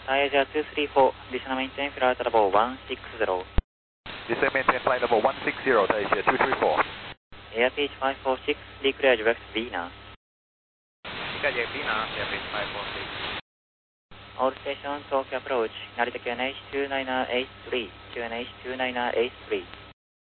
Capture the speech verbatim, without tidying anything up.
Thai Asia two three four, descend maintain flight level one six zero. Descend maintain flight level one six zero, Thai Asia two three four. Air Pitch five four six, declare direct Vina. Declare Vina, Air Pitch five four six. All stations, Tokyo approach, Narita Q N H two nine eight three, Q N H two nine eight three.